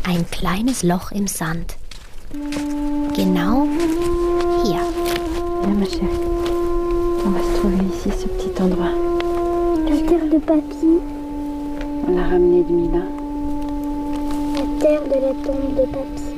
ein kleines Loch im Sand. Genau hier. Viens ma chérie, on va se trouver ici, ce petit endroit. La terre de papy. On l'a ramené de Milan. La terre de la tombe de papy.